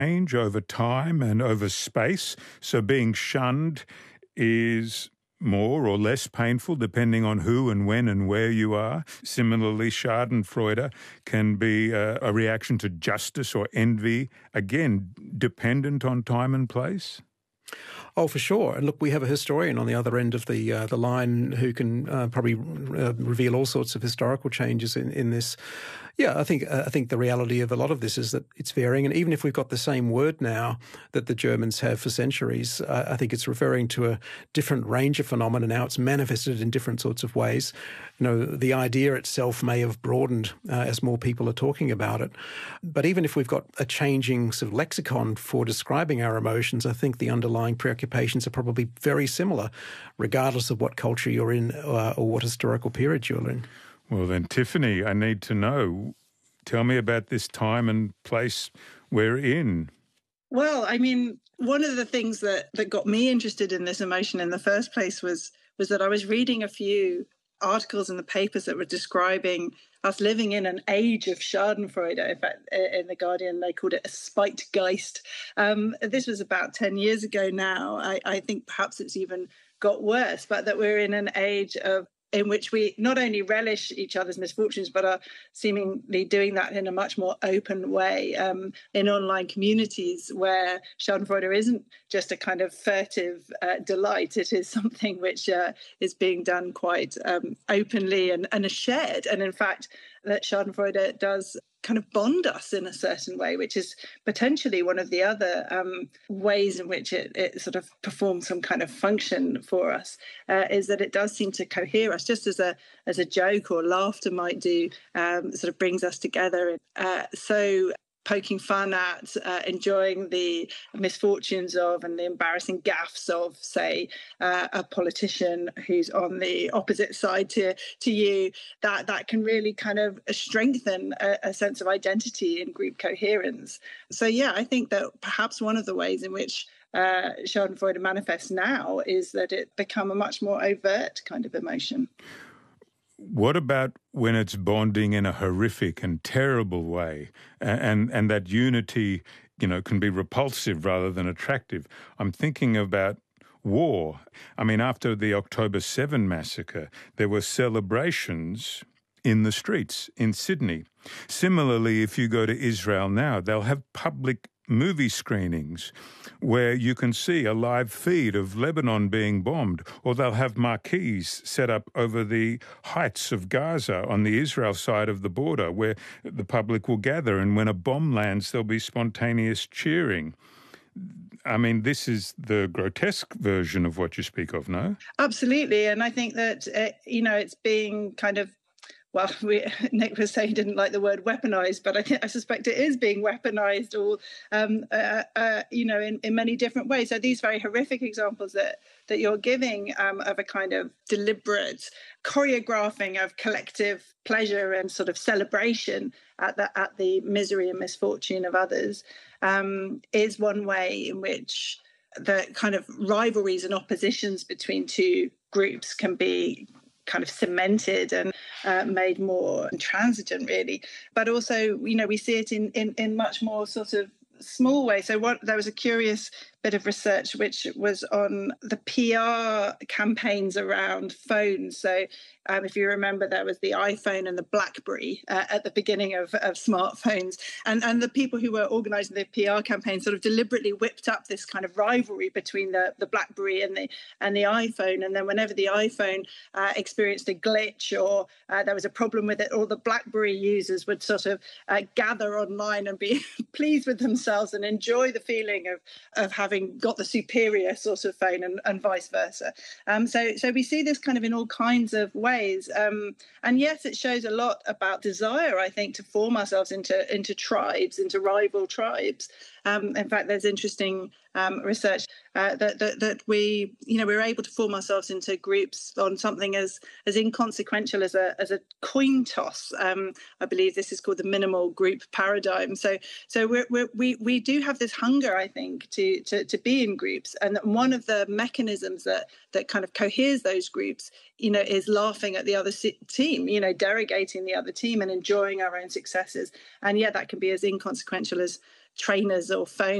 change over time and over space? So being shunned is more or less painful depending on who and when and where you are. Similarly, schadenfreude can be a reaction to justice or envy, again, dependent on time and place. Oh, for sure. And look, we have a historian on the other end of the line who can probably reveal all sorts of historical changes in this. Yeah, I think the reality of a lot of this is that it's varying. And even if we've got the same word now that the Germans have for centuries, I think it's referring to a different range of phenomena now. It's manifested in different sorts of ways. You know, the idea itself may have broadened as more people are talking about it. But even if we've got a changing sort of lexicon for describing our emotions, I think the underlying preoccupations are probably very similar, regardless of what culture you're in or what historical period you're in. Well then, Tiffany, I need to know, tell me about this time and place we're in. Well, I mean, one of the things that got me interested in this emotion in the first place was that I was reading a few articles in the papers that were describing us living in an age of Schadenfreude. In fact, in The Guardian, they called it a Spitegeist. This was about 10 years ago now. I think perhaps it's even got worse, but that we're in an age in which we not only relish each other's misfortunes, but are seemingly doing that in a much more open way in online communities where Schadenfreude isn't just a kind of furtive delight. It is something which is being done quite openly and is shared. And in fact, that Schadenfreude does kind of bond us in a certain way, which is potentially one of the other ways in which it sort of performs some kind of function for us, is that it does seem to cohere us, just as a joke or laughter might do, sort of brings us together. So poking fun at, enjoying the misfortunes of and the embarrassing gaffes of, say, a politician who's on the opposite side to you, that can really kind of strengthen a sense of identity and group coherence. So, yeah, I think that perhaps one of the ways in which Schadenfreude manifests now is that it become a much more overt kind of emotion. What about when it's bonding in a horrific and terrible way, and that unity, you know, can be repulsive rather than attractive? I'm thinking about war. I mean, after the October 7 massacre, there were celebrations in the streets in Sydney. Similarly, if you go to Israel now, they'll have public movie screenings where you can see a live feed of Lebanon being bombed, or they'll have marquees set up over the heights of Gaza on the Israel side of the border where the public will gather, and when a bomb lands, there'll be spontaneous cheering. I mean, this is the grotesque version of what you speak of, no? Absolutely. And I think that, it's being kind of, well, Nick was saying he didn't like the word weaponized, but I suspect it is being weaponized, or in many different ways. So these very horrific examples that you're giving of a kind of deliberate choreographing of collective pleasure and sort of celebration at the misery and misfortune of others is one way in which the kind of rivalries and oppositions between two groups can be kind of cemented and made more intransigent, really. But also, we see it in much more sort of small way. So there was a curious bit of research which was on the PR campaigns around phones. So if you remember, there was the iPhone and the BlackBerry at the beginning of smartphones. And the people who were organising the PR campaign sort of deliberately whipped up this kind of rivalry between the BlackBerry and the iPhone. And then whenever the iPhone experienced a glitch or there was a problem with it, all the BlackBerry users would sort of gather online and be pleased with themselves and enjoy the feeling of having got the superior sort of phone and vice versa. So we see this kind of in all kinds of ways. And yes, it shows a lot about desire, I think, to form ourselves into tribes, into rival tribes. In fact, there's interesting research that we're able to form ourselves into groups on something as inconsequential as a coin toss. I believe this is called the minimal group paradigm. So we do have this hunger, I think, to be in groups, and one of the mechanisms that kind of coheres those groups, is laughing at the other team, derogating the other team and enjoying our own successes. And yeah, that can be as inconsequential as trainers or phone